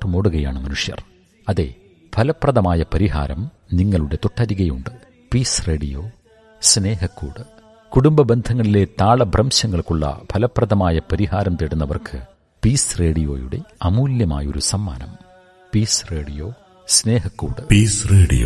ആർത്തുമോടുകയാണ് മനുഷ്യർ. അതെ, ഫലപ്രദമായ പരിഹാരം നിങ്ങളുടെ തൊട്ടരികെയുണ്ട്. Piece radio Snehakkoodu. കുടുംബ ബന്ധങ്ങളിലെ താളഭ്രംശങ്ങൾക്കുള്ള ഫലപ്രദമായ പരിഹാരം തേടുന്നവർക്ക് പീസ് റേഡിയോയുടെ അമൂല്യമായൊരു സമ്മാനം. Piece radio Snehakkoodu. Piece radio